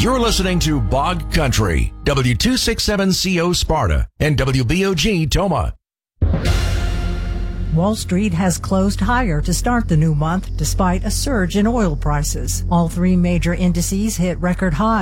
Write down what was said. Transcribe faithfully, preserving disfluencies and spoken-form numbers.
You're listening to Bog Country, W two sixty-seven C O Sparta and W B O G Toma. Wall Street has closed higher to start the new month despite a surge in oil prices. All three major indices hit record highs.